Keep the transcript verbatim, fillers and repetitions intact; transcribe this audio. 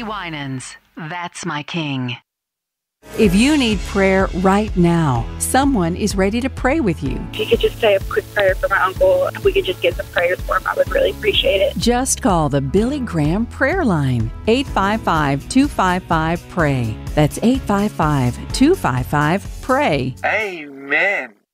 Winans, That's My King. If you need prayer right now, someone is ready to pray with you. If you could just say a quick prayer for my uncle, if we could just get some prayers for him, I would really appreciate it. Just call the Billy Graham Prayer Line, eight five five, two five five, P R A Y. That's eight five five, two five five, P R A Y. Amen.